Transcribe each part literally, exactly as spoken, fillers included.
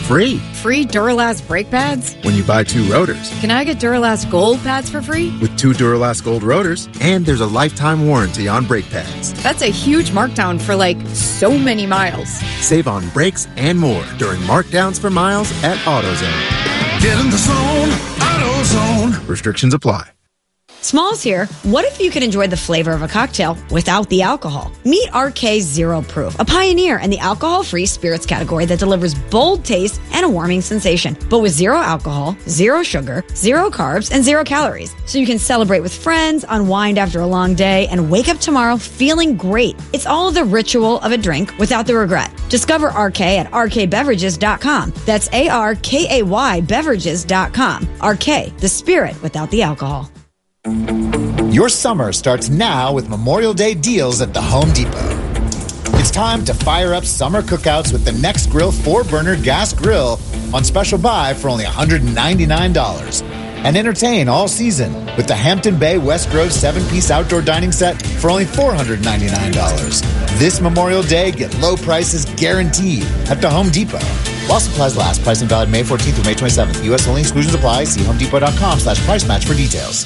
Free. Free Duralast brake pads? When you buy two rotors. Can I get Duralast Gold pads for free? With two Duralast Gold rotors, and there's a lifetime warranty on brake pads. That's a huge markdown for, like, so many miles. Save on brakes and more during markdowns for miles at AutoZone. Get in the zone, AutoZone. Restrictions apply. Smalls here. What if you could enjoy the flavor of a cocktail without the alcohol? Meet R K Zero Proof, a pioneer in the alcohol-free spirits category that delivers bold taste and a warming sensation, but with zero alcohol, zero sugar, zero carbs, and zero calories. So you can celebrate with friends, unwind after a long day, and wake up tomorrow feeling great. It's all the ritual of a drink without the regret. Discover R K at R K beverages dot com. That's A R K A Y beverages dot com. R K, the spirit without the alcohol. Your summer starts now with Memorial Day deals at the Home Depot. It's time to fire up summer cookouts with the Next Grill four-burner gas grill on special buy for only one hundred ninety-nine dollars. And entertain all season with the Hampton Bay West Grove seven-piece outdoor dining set for only four hundred ninety-nine dollars. This Memorial Day, get low prices guaranteed at the Home Depot. While supplies last, pricing valid May fourteenth through May twenty-seventh. U S only, exclusions apply. See homedepot.com slash price match for details.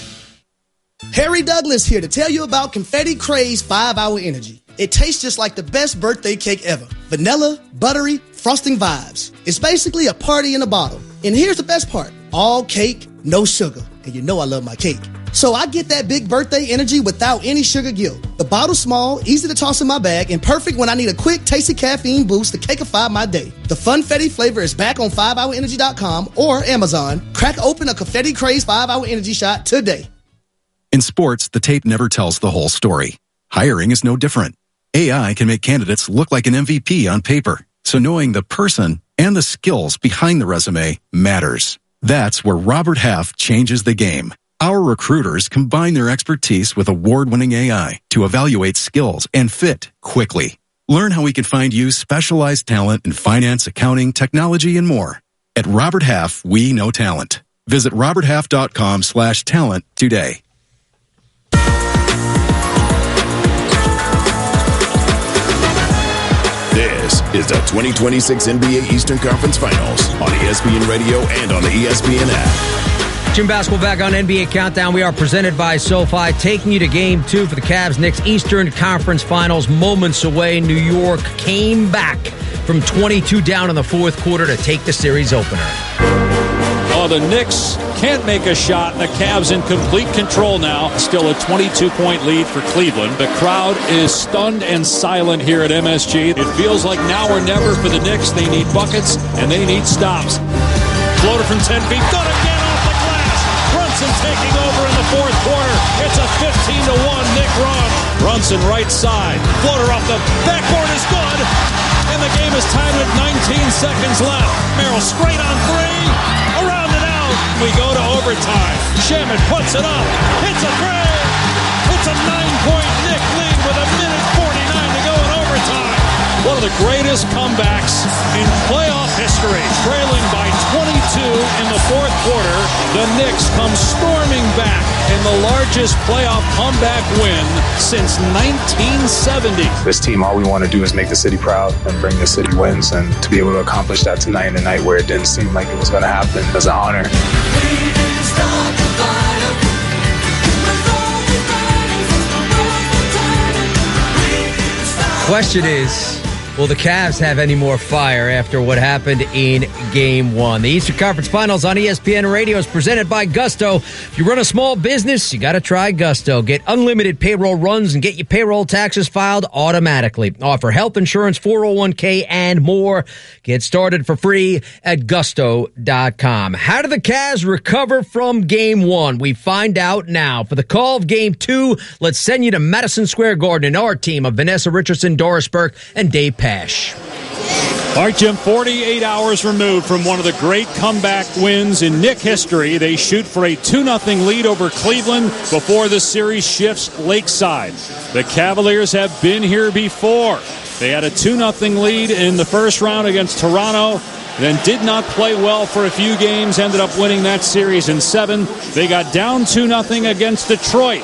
Harry Douglas here to tell you about Confetti Craze five hour Energy. It tastes just like the best birthday cake ever. Vanilla, buttery, frosting vibes. It's basically a party in a bottle. And here's the best part. All cake, no sugar. And you know I love my cake. So I get that big birthday energy without any sugar guilt. The bottle's small, easy to toss in my bag, and perfect when I need a quick, tasty caffeine boost to cakeify my day. The Funfetti flavor is back on five hour energy dot com or Amazon. Crack open a Confetti Craze five hour Energy shot today. In sports, the tape never tells the whole story. Hiring is no different. A I can make candidates look like an M V P on paper, so knowing the person and the skills behind the resume matters. That's where Robert Half changes the game. Our recruiters combine their expertise with award-winning A I to evaluate skills and fit quickly. Learn how we can find you specialized talent in finance, accounting, technology, and more. At Robert Half, we know talent. Visit roberthalf.com slash talent today. This is the twenty twenty-six N B A Eastern Conference Finals on E S P N Radio and on the E S P N app. Jim Basketball back on N B A Countdown. We are presented by SoFi, taking you to game two for the Cavs Knicks Eastern Conference Finals. Moments away, New York came back from twenty-two down in the fourth quarter to take the series opener. Oh, the Knicks can't make a shot. The Cavs in complete control now. Still a twenty-two point lead for Cleveland. The crowd is stunned and silent here at M S G. It feels like now or never for the Knicks. They need buckets and they need stops. Floater from ten feet. Good again off the glass. Brunson taking over in the fourth quarter. It's a fifteen to one Knick run. Brunson right side. Floater off the backboard is good. And the game is tied with nineteen seconds left. Merrill straight on three. Around and out. We go to overtime. Shaman puts it up. Hits a three. It's a nine-point Knick lead with a minute forty-nine to go in overtime. One of the greatest comebacks in playoff history. Trailing by twenty-two in the fourth quarter, the Knicks come storming back in the largest playoff comeback win since nineteen seventy. This team, all we want to do is make the city proud and bring the city wins. And to be able to accomplish that tonight in a night where it didn't seem like it was going to happen is an honor. Question is, will the Cavs have any more fire after what happened in Game one? The Eastern Conference Finals on E S P N Radio is presented by Gusto. If you run a small business, you got to try Gusto. Get unlimited payroll runs and get your payroll taxes filed automatically. Offer health insurance, four oh one k, and more. Get started for free at gusto dot com. How did the Cavs recover from Game one? We find out now. For the call of Game two, let's send you to Madison Square Garden and our team of Vanessa Richardson, Doris Burke, and Dave Pash. All right, Jim, forty-eight hours removed from one of the great comeback wins in Knick history. They shoot for a two nothing lead over Cleveland before the series shifts lakeside. The Cavaliers have been here before. They had a two nothing lead in the first round against Toronto, then did not play well for a few games, ended up winning that series in seven. They got down two nothing against Detroit.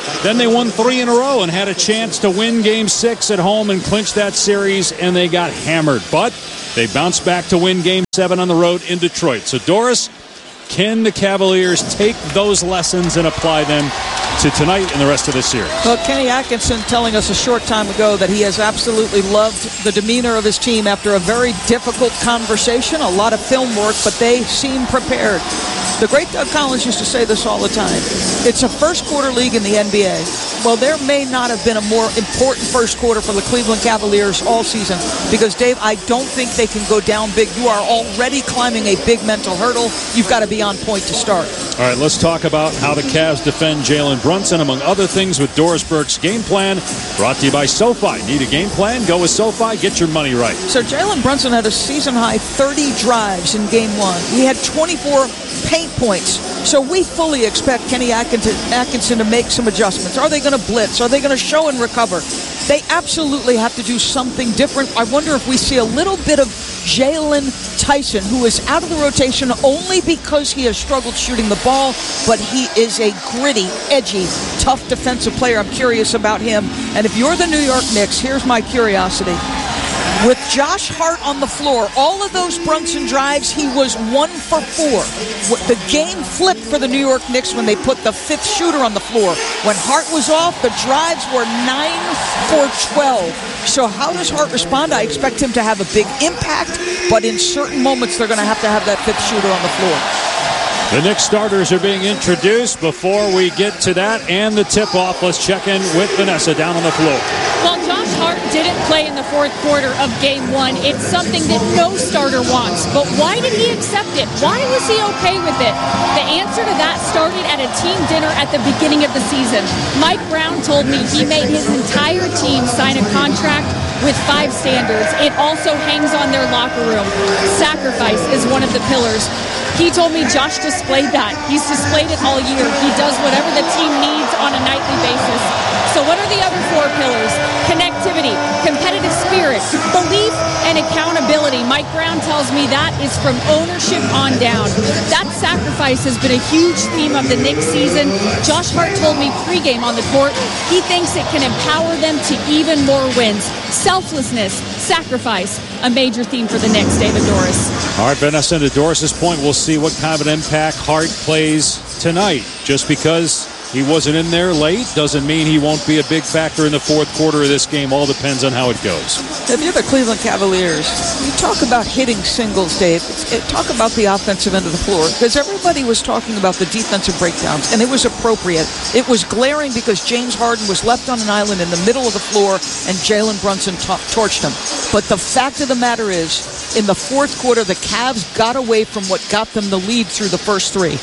Then they won three in a row and had a chance to win game six at home and clinch that series, and they got hammered. But they bounced back to win game seven on the road in Detroit. So, Doris, can the Cavaliers take those lessons and apply them to tonight and the rest of the series? Well, Kenny Atkinson telling us a short time ago that he has absolutely loved the demeanor of his team after a very difficult conversation, a lot of film work, but they seem prepared. The great Doug Collins used to say this all the time. It's a first quarter league in the N B A. Well, there may not have been a more important first quarter for the Cleveland Cavaliers all season because, Dave, I don't think they can go down big. You are already climbing a big mental hurdle. You've got to be on point to start. All right, let's talk about how the Cavs defend Jalen Brunson, among other things, with Doris Burke's game plan. Brought to you by SoFi. Need a game plan? Go with SoFi. Get your money right. So Jalen Brunson had a season-high thirty drives in game one. He had twenty-four paint points. So we fully expect Kenny Atkinson to make some adjustments. Are they going to blitz? Are they going to show and recover? They absolutely have to do something different. I wonder if we see a little bit of Jalen Tyson, who is out of the rotation only because he has struggled shooting the ball, but he is a gritty, edgy, tough defensive player. I'm curious about him. And if you're the New York Knicks, here's my curiosity. With Josh Hart on the floor, all of those Brunson drives, he was one for four. The game flipped for the New York Knicks when they put the fifth shooter on the floor. When Hart was off, the drives were nine for twelve. So how does Hart respond? I expect him to have a big impact, but in certain moments, they're going to have to have that fifth shooter on the floor. The Knicks starters are being introduced. Before we get to that and the tip-off, let's check in with Vanessa down on the floor. Well, Josh Hart didn't play in the fourth quarter of game one. It's something that no starter wants. But why did he accept it? Why was he okay with it? The answer to that started at a team dinner at the beginning of the season. Mike Brown told me he made his entire team sign a contract with five standards. It also hangs on their locker room. Sacrifice is one of the pillars. He told me Josh displayed that. He's displayed it all year. He does whatever the team needs on a nightly basis. So what are the other four pillars? Connectivity, competitive spirit, belief, and accountability. Mike Brown tells me that is from ownership on down. That sacrifice has been a huge theme of the Knicks season. Josh Hart told me pregame on the court, he thinks it can empower them to even more wins. Selflessness, sacrifice, a major theme for the Knicks. David Doris. All right, Vanessa, to Doris's point, we'll see what kind of an impact Hart plays tonight. Just because he wasn't in there late doesn't mean he won't be a big factor in the fourth quarter of this game. All depends on how it goes. If you're the Cleveland Cavaliers, you talk about hitting singles, Dave. It, talk about the offensive end of the floor, because everybody was talking about the defensive breakdowns, and it was appropriate. It was glaring because James Harden was left on an island in the middle of the floor, and Jalen Brunson t- torched him. But the fact of the matter is, in the fourth quarter, the Cavs got away from what got them the lead through the first three.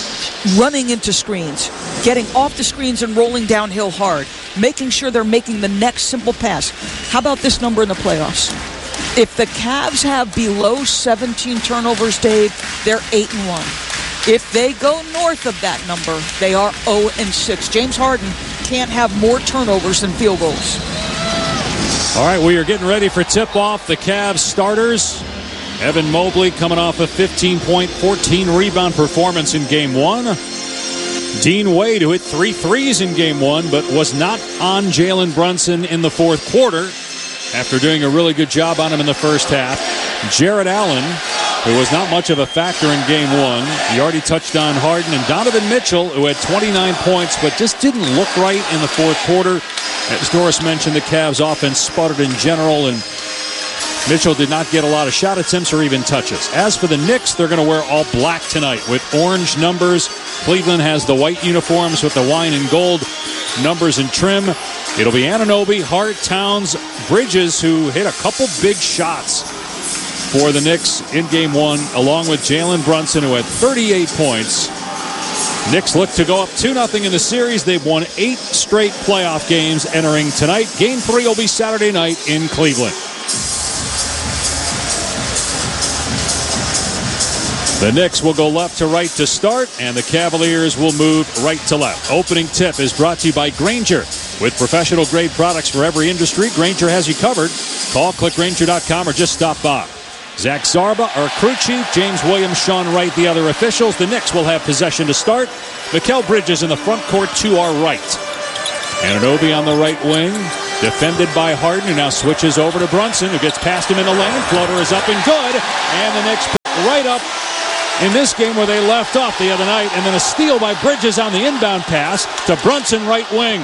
Running into screens, getting off the screens and rolling downhill hard, making sure they're making the next simple pass. How about this number in the playoffs? If the Cavs have below seventeen turnovers, Dave, they're eight and one. If they go north of that number, they are oh and six. James Harden can't have more turnovers than field goals. All right, we are getting ready for tip-off. The Cavs starters. Evan Mobley coming off a fifteen point, fourteen rebound performance in game one. Dean Wade, who hit three threes in game one, but was not on Jalen Brunson in the fourth quarter after doing a really good job on him in the first half. Jarrett Allen, who was not much of a factor in game one. He already touched on Harden. And Donovan Mitchell, who had twenty-nine points, but just didn't look right in the fourth quarter. As Doris mentioned, the Cavs' offense sputtered in general, and Mitchell did not get a lot of shot attempts or even touches. As for the Knicks, they're going to wear all black tonight with orange numbers. Cleveland has the white uniforms with the wine and gold numbers and trim. It'll be Anunoby, Hart, Towns, Bridges, who hit a couple big shots for the Knicks in game one, along with Jalen Brunson, who had thirty-eight points. Knicks look to go up two nothing in the series. They've won eight straight playoff games entering tonight. Game three will be Saturday night in Cleveland. The Knicks will go left to right to start, and the Cavaliers will move right to left. Opening tip is brought to you by Grainger. With professional-grade products for every industry, Grainger has you covered. Call, click Grainger dot com, or just stop by. Zach Zarba, our crew chief, James Williams, Sean Wright, the other officials. The Knicks will have possession to start. Mikal Bridges in the front court to our right. Anunoby on the right wing, defended by Harden, who now switches over to Brunson, who gets past him in the lane. Floater is up and good, and the Knicks right up in this game where they left off the other night, and then a steal by Bridges on the inbound pass to Brunson, right wing.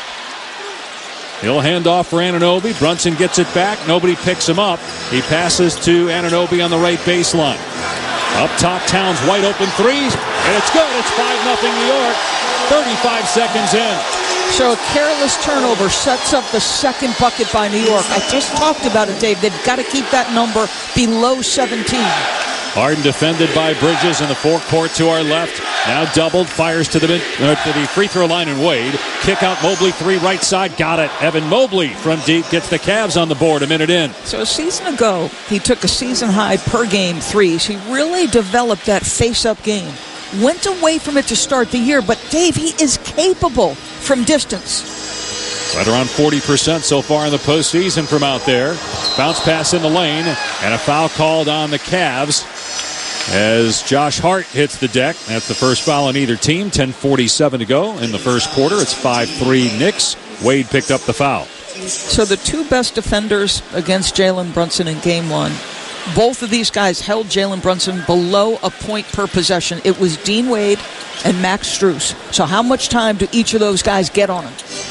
He'll hand off for Anunoby. Brunson gets it back. Nobody picks him up. He passes to Anunoby on the right baseline. Up top, Towns, wide open threes, and it's good. It's five nothing New York, thirty-five seconds in. So a careless turnover sets up the second bucket by New York. I just talked about it, Dave. They've got to keep that number below seventeen. Harden defended by Bridges in the forecourt to our left. Now doubled, fires to the mid, uh, to the free throw line, and Wade. Kick out Mobley, three right side, got it. Evan Mobley from deep gets the Cavs on the board a minute in. So a season ago, he took a season high per game threes. He really developed that face-up game. Went away from it to start the year, but Dave, he is capable from distance. Right around forty percent so far in the postseason from out there. Bounce pass in the lane, and a foul called on the Cavs as Josh Hart hits the deck. That's the first foul on either team. ten forty-seven to go in the first quarter. It's five three Knicks. Wade picked up the foul. So the two best defenders against Jalen Brunson in game one, both of these guys held Jalen Brunson below a point per possession. It was Dean Wade and Max Strus. So how much time do each of those guys get on him?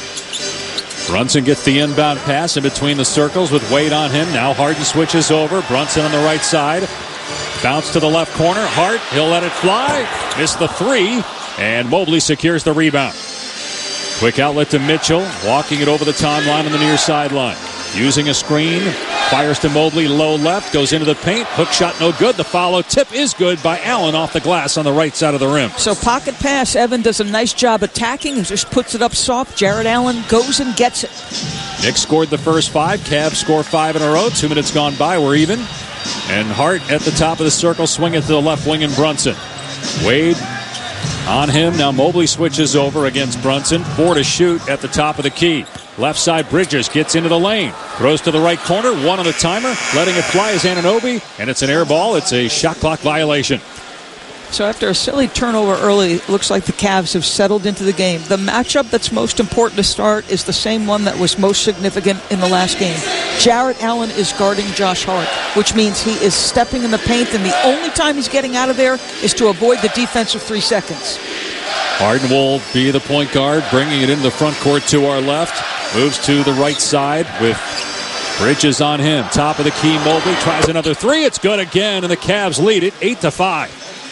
Brunson gets the inbound pass in between the circles with Wade on him. Now Harden switches over. Brunson on the right side. Bounce to the left corner. Hart, he'll let it fly. Missed the three. And Mobley secures the rebound. Quick outlet to Mitchell. Walking it over the timeline on the near sideline. Using a screen. Fires to Mobley, low left. Goes into the paint. Hook shot no good. The follow tip is good by Allen off the glass on the right side of the rim. So pocket pass. Evan does a nice job attacking. He just puts it up soft. Jarrett Allen goes and gets it. Knicks scored the first five. Cavs score five in a row. Two minutes gone by. We're even. And Hart at the top of the circle, swinging to the left wing, and Brunson. Wade on him. Now Mobley switches over against Brunson. Four to shoot at the top of the key. Left side, Bridges gets into the lane. Throws to the right corner. One on the timer. Letting it fly is Anunoby. And it's an air ball. It's a shot clock violation. So after a silly turnover early, it looks like the Cavs have settled into the game. The matchup that's most important to start is the same one that was most significant in the last game. Jarrett Allen is guarding Josh Hart, which means he is stepping in the paint, and the only time he's getting out of there is to avoid the defensive three seconds. Harden will be the point guard, bringing it into the front court to our left. Moves to the right side with Bridges on him. Top of the key, Mobley tries another three. It's good again, and the Cavs lead it eight to five.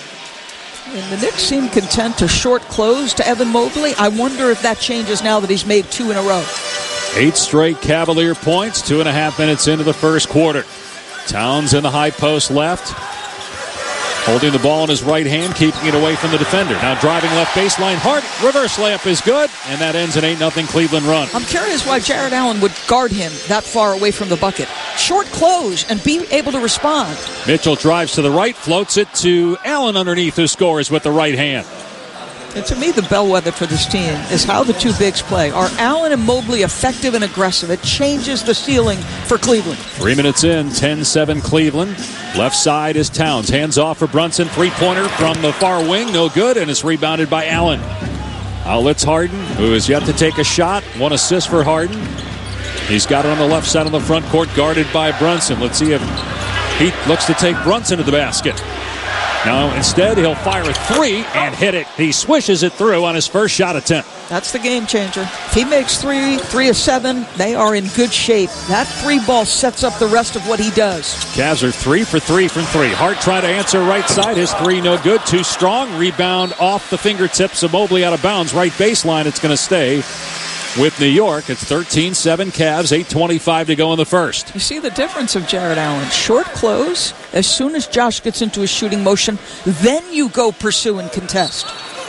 And the Knicks seem content to short close to Evan Mobley. I wonder if that changes now that he's made two in a row. Eight straight Cavalier points, two and a half minutes into the first quarter. Towns in the high post left. Holding the ball in his right hand, keeping it away from the defender. Now driving left baseline. Hart, reverse layup is good, and that ends an eight nothing Cleveland run. I'm curious why Jarrett Allen would guard him that far away from the bucket. Short close and be able to respond. Mitchell drives to the right, floats it to Allen underneath, who scores with the right hand. And to me, the bellwether for this team is how the two bigs play. Are Allen and Mobley effective and aggressive? It changes the ceiling for Cleveland. Three minutes in, ten seven Cleveland. Left side is Towns. Hands off for Brunson. Three-pointer from the far wing. No good, and it's rebounded by Allen. Outlets Harden, who has yet to take a shot. One assist for Harden. He's got it on the left side of the front court, guarded by Brunson. Let's see if he looks to take Brunson to the basket. No, instead he'll fire a three and hit it. He swishes it through on his first shot attempt. That's the game changer. If he makes three, three of seven, they are in good shape. That three ball sets up the rest of what he does. Cavs are three for three from three. Hart trying to answer right side. His three no good. Too strong. Rebound off the fingertips of Mobley out of bounds. Right baseline. It's going to stay with New York. It's thirteen seven Cavs, eight twenty-five to go in the first. You see the difference of Jarrett Allen. Short close. As soon as Josh gets into his shooting motion, then you go pursue and contest.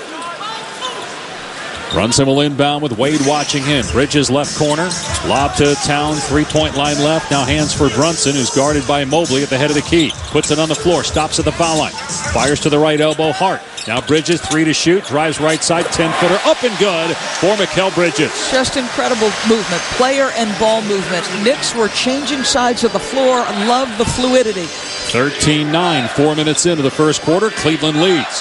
Brunson will inbound with Wade watching him. Bridges left corner. Lob to Town. Three-point line left. Now hands for Brunson, who's guarded by Mobley at the head of the key. Puts it on the floor. Stops at the foul line. Fires to the right elbow. Hart. Now Bridges, three to shoot. Drives right side. ten-footer up and good for Mikal Bridges. Just incredible movement. Player and ball movement. Knicks were changing sides of the floor. Love the fluidity. thirteen nine. Four minutes into the first quarter. Cleveland leads.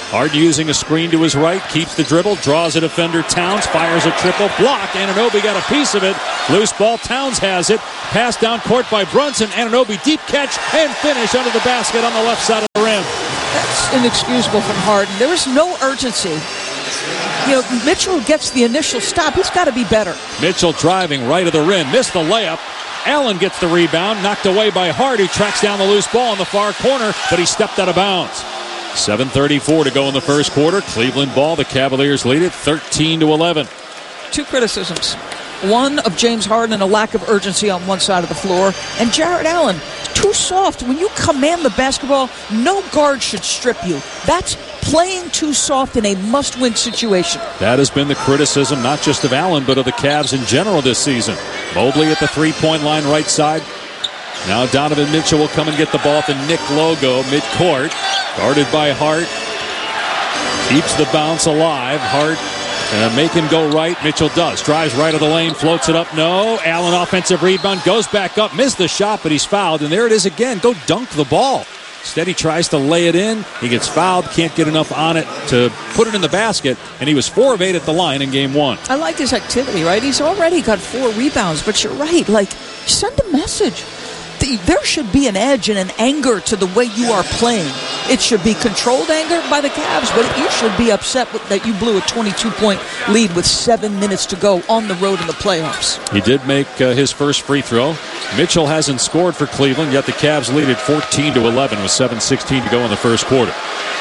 Harden using a screen to his right, keeps the dribble, draws a defender. Towns fires a triple block. Anunoby got a piece of it. Loose ball. Towns has it. Pass down court by Brunson. Anunoby deep catch and finish under the basket on the left side of the rim. That's inexcusable from Harden. There was no urgency. You know, Mitchell gets the initial stop. He's got to be better. Mitchell driving right of the rim. Missed the layup. Allen gets the rebound. Knocked away by Hart, who tracks down the loose ball in the far corner, but he stepped out of bounds. seven thirty-four to go in the first quarter. Cleveland ball. The Cavaliers lead it thirteen to eleven. Two criticisms. One of James Harden and a lack of urgency on one side of the floor. And Jarrett Allen, too soft. When you command the basketball, no guard should strip you. That's playing too soft in a must-win situation. That has been the criticism, not just of Allen, but of the Cavs in general this season. Mobley at the three-point line right side. Now Donovan Mitchell will come and get the ball at the Nick logo midcourt. Guarded by Hart. Keeps the bounce alive. Hart uh, make him go right. Mitchell does. Drives right of the lane. Floats it up. No. Allen offensive rebound. Goes back up. Missed the shot, but he's fouled. And there it is again. Go dunk the ball. Instead, he tries to lay it in. He gets fouled. Can't get enough on it to put it in the basket. And he was four of eight at the line in game one. I like his activity, right? He's already got four rebounds. But you're right. Like, send a message. There should be an edge and an anger to the way you are playing. It should be controlled anger by the Cavs, but you should be upset with, that you blew a twenty-two point lead with seven minutes to go on the road in the playoffs. He did make uh, his first free throw. Mitchell hasn't scored for Cleveland, yet the Cavs lead it fourteen to eleven with seven sixteen to go in the first quarter.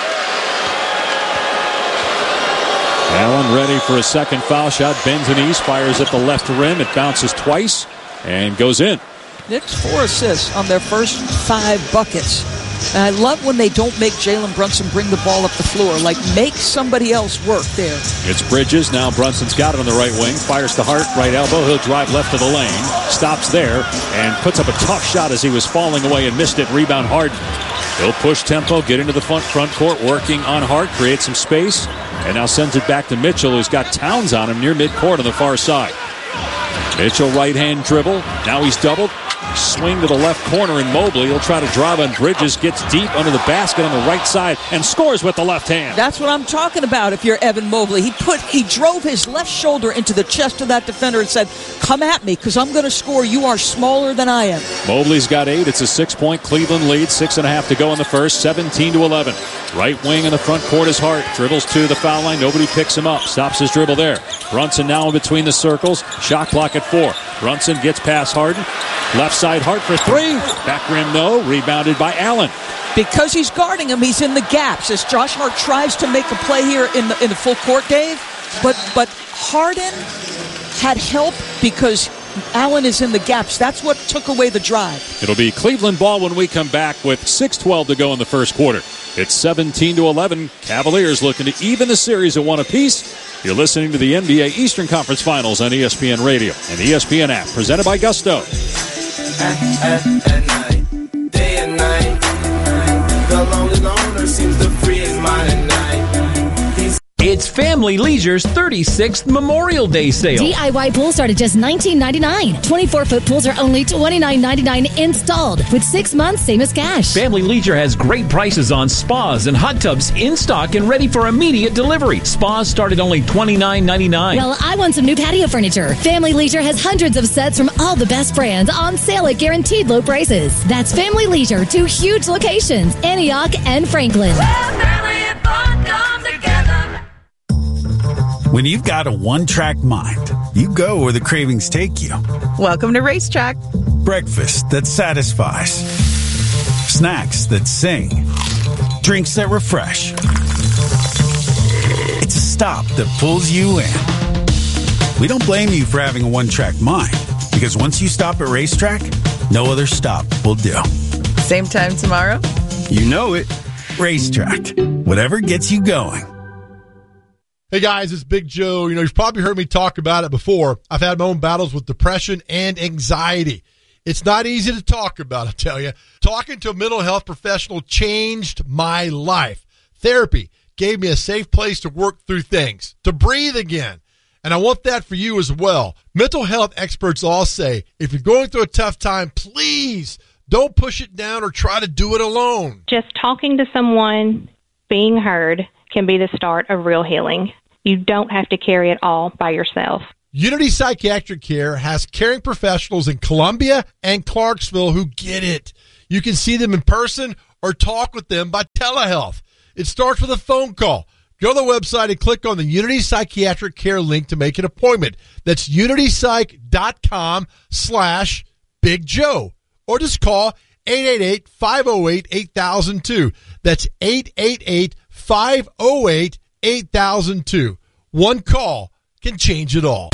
Allen ready for a second foul shot. Bends and East fires at the left rim. It bounces twice and goes in. Knicks four assists on their first five buckets. And I love when they don't make Jalen Brunson bring the ball up the floor. Like, make somebody else work there. It's Bridges. Now Brunson's got it on the right wing. Fires to Hart, right elbow. He'll drive left of the lane. Stops there and puts up a tough shot as he was falling away and missed it. Rebound Harden. He'll push tempo, get into the front, front court, working on Hart, create some space, and now sends it back to Mitchell, who's got Towns on him near midcourt on the far side. Mitchell right-hand dribble. Now he's doubled. Swing to the left corner, and Mobley will try to drive on Bridges, gets deep under the basket on the right side, and scores with the left hand. That's what I'm talking about if you're Evan Mobley. He put he drove his left shoulder into the chest of that defender and said, come at me, because I'm going to score. You are smaller than I am. Mobley's got eight. It's a six-point Cleveland lead. Six and a half to go in the first. seventeen to eleven. Right wing in the front court is Hart. Dribbles to the foul line. Nobody picks him up. Stops his dribble there. Brunson now in between the circles. Shot clock at four. Brunson gets past Harden. Left side Hart for three. Back rim no. Rebounded by Allen. Because he's guarding him, he's in the gaps. As Josh Hart tries to make a play here in the in the full court, Dave. But but Harden had help because Allen is in the gaps. That's what took away the drive. It'll be Cleveland ball when we come back with six twelve to go in the first quarter. It's seventeen to eleven. Cavaliers looking to even the series at one apiece. You're listening to the N B A Eastern Conference Finals on E S P N Radio and the E S P N app, presented by Gusto. At, at, at night, day and night, the lonely loner seems to free his mind at night. He's It's Family Leisure's thirty-sixth Memorial Day sale. D I Y pools start at just nineteen ninety-nine dollars. twenty-four foot pools are only twenty-nine ninety-nine installed, with six months same as cash. Family Leisure has great prices on spas and hot tubs in stock and ready for immediate delivery. Spas start at only twenty-nine ninety-nine. Well, I want some new patio furniture. Family Leisure has hundreds of sets from all the best brands on sale at guaranteed low prices. That's Family Leisure, two huge locations, Antioch and Franklin. Where family and fun come together. When you've got a one-track mind, you go where the cravings take you. Welcome to Racetrack. Breakfast that satisfies. Snacks that sing. Drinks that refresh. It's a stop that pulls you in. We don't blame you for having a one-track mind, because once you stop at Racetrack, no other stop will do. Same time tomorrow? You know it. Racetrack. Whatever gets you going. Hey guys, it's Big Joe. You know, you've probably heard me talk about it before. I've had my own battles with depression and anxiety. It's not easy to talk about, I tell you. Talking to a mental health professional changed my life. Therapy gave me a safe place to work through things, to breathe again. And I want that for you as well. Mental health experts all say, if you're going through a tough time, please don't push it down or try to do it alone. Just talking to someone, being heard, can be the start of real healing. You don't have to carry it all by yourself. Unity Psychiatric Care has caring professionals in Columbia and Clarksville who get it. You can see them in person or talk with them by telehealth. It starts with a phone call. Go to the website and click on the Unity Psychiatric Care link to make an appointment. That's unitypsych.com slash Big Joe. Or just call eight eight eight, five oh eight, eight thousand two. That's eight eight eight, five oh eight, eight thousand two. One call can change it all.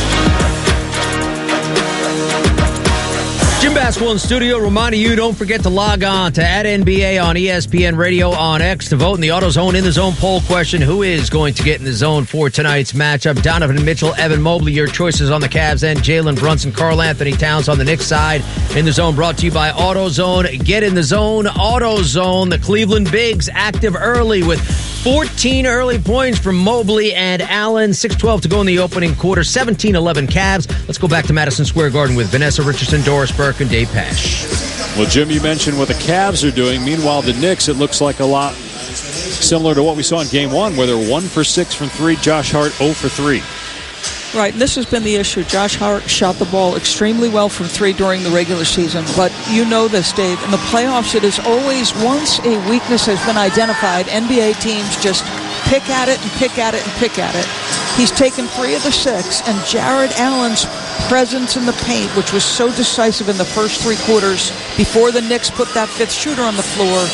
Jim Basketball in studio, reminding you, don't forget to log on to at N B A on E S P N Radio on X to vote in the AutoZone In the Zone poll question. Who is going to get in the zone for tonight's matchup? Donovan Mitchell, Evan Mobley, your choices on the Cavs end. Jalen Brunson, Karl Anthony Towns on the Knicks side. In the Zone brought to you by AutoZone. Get in the zone, AutoZone. The Cleveland Bigs active early with fourteen early points from Mobley and Allen. six twelve to go in the opening quarter. seventeen eleven Cavs. Let's go back to Madison Square Garden with Vanessa Richardson, Doris Burke, and Dave Pash. Well, Jim, you mentioned what the Cavs are doing. Meanwhile, the Knicks, it looks like a lot similar to what we saw in game one, where they're one for six from three. Josh Hart, zero for three. Right, and this has been the issue. Josh Hart shot the ball extremely well from three during the regular season, but you know this, Dave. In the playoffs, it is always, once a weakness has been identified, N B A teams just pick at it and pick at it and pick at it. He's taken three of the six, and Jared Allen's presence in the paint, which was so decisive in the first three quarters before the Knicks put that fifth shooter on the floor,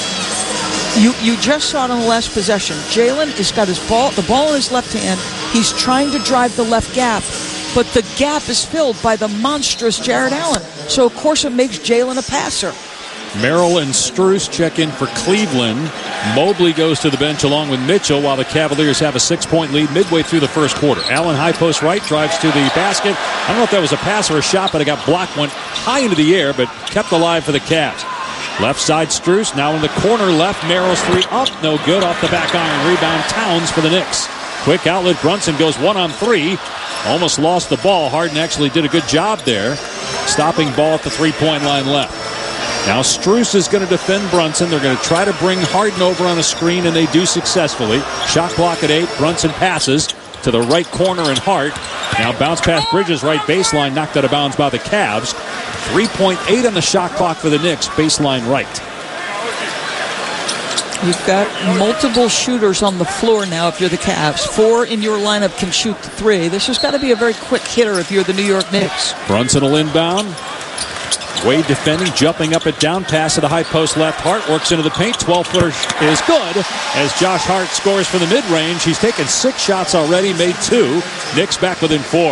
You you just saw it on the last possession. Jalen has got his ball, the ball in his left hand. He's trying to drive the left gap, but the gap is filled by the monstrous Jared Allen. So, of course, it makes Jalen a passer. Merrill and Strus check in for Cleveland. Mobley goes to the bench along with Mitchell while the Cavaliers have a six-point lead midway through the first quarter. Allen, high post right, drives to the basket. I don't know if that was a pass or a shot, but it got blocked, went high into the air, but kept alive for the Cavs. Left side, Strus. Now in the corner left. Merrill's three up. No good. Off the back iron. Rebound, Towns for the Knicks. Quick outlet. Brunson goes one on three. Almost lost the ball. Harden actually did a good job there. Stopping ball at the three-point line left. Now Strus is going to defend Brunson. They're going to try to bring Harden over on a screen, and they do successfully. Shot clock at eight. Brunson passes to the right corner and Hart. Now bounce past Bridges, right baseline, knocked out of bounds by the Cavs. three point eight on the shot clock for the Knicks, baseline right. You've got multiple shooters on the floor now if you're the Cavs. Four in your lineup can shoot the three. This has got to be a very quick hitter if you're the New York Knicks. Brunson will inbound. Wade defending, jumping up and down, pass to the high post left. Hart works into the paint. twelve-footer is good as Josh Hart scores from the mid-range. He's taken six shots already, made two. Knicks back within four.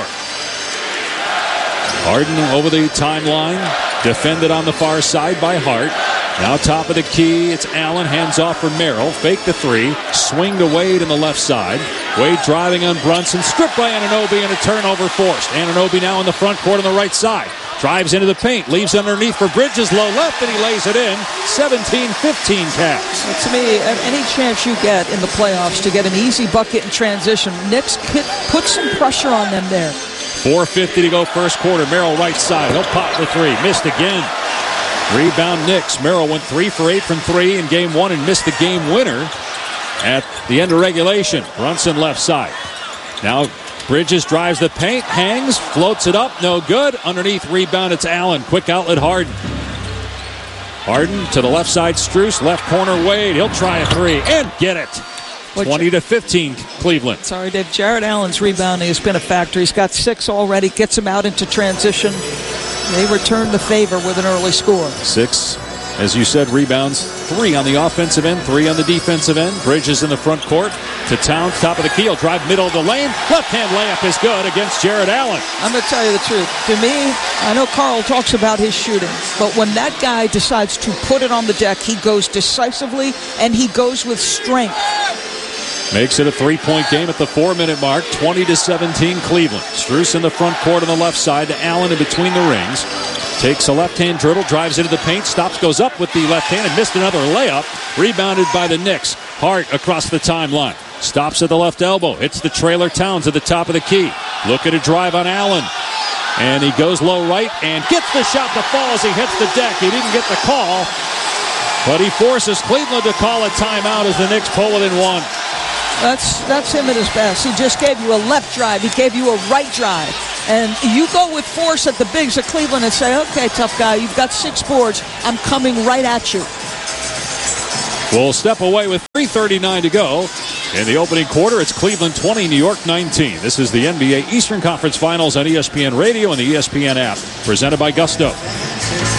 Harden over the timeline, defended on the far side by Hart. Now top of the key, it's Allen, hands off for Merrill. Fake the three, swing to Wade on the left side. Wade driving on Brunson, stripped by Anunoby and a turnover forced. Anunoby now in the front court on the right side. Drives into the paint, leaves underneath for Bridges, low left, and he lays it in. seventeen fifteen Cavs. Well, to me, any chance you get in the playoffs to get an easy bucket in transition, Knicks put some pressure on them there. four fifty to go first quarter. Merrill right side. He'll pop for three. Missed again. Rebound Knicks. Merrill went three for eight from three in game one and missed the game winner at the end of regulation. Brunson left side. Now Bridges drives the paint, hangs, floats it up, no good. Underneath rebound, it's Allen. Quick outlet, Harden. Harden to the left side, Strus. Left corner, Wade. He'll try a three and get it. twenty to fifteen, Cleveland. Sorry, Dave. Jared Allen's rebounding has been a factor. He's got six already, gets him out into transition. They return the favor with an early score. Six, as you said, rebounds. Three on the offensive end, three on the defensive end. Bridges in the front court to Towns, top of the key. He'll drive middle of the lane. Left-hand layup is good against Jared Allen. I'm going to tell you the truth. To me, I know Carl talks about his shooting, but when that guy decides to put it on the deck, he goes decisively and he goes with strength. Makes it a three-point game at the four-minute mark, twenty to seventeen Cleveland. Strus in the front court on the left side to Allen in between the rings. Takes a left-hand dribble, drives into the paint, stops, goes up with the left hand and missed another layup. Rebounded by the Knicks. Hart across the timeline. Stops at the left elbow. Hits the trailer Towns at the top of the key. Looking to drive on Allen. And he goes low right and gets the shot to fall as he hits the deck. He didn't get the call, but he forces Cleveland to call a timeout as the Knicks pull it in one. That's that's him at his best. He just gave you a left drive. He gave you a right drive. And you go with force at the bigs of Cleveland and say, okay, tough guy, you've got six boards. I'm coming right at you. We'll step away with three thirty-nine to go. In the opening quarter, it's Cleveland twenty, New York nineteen. This is the N B A Eastern Conference Finals on E S P N Radio and the E S P N app. Presented by Gusto.